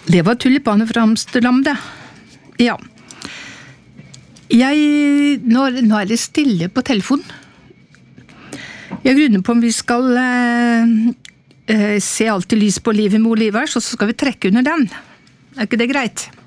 Det var tulipaner fra Amsterdam, det. Ja. Nå er det stille på telefonen. Jeg grunner på om vi skal se alltid lys på livet med Olivers, og så skal vi trekke under den. Er ikke det greit?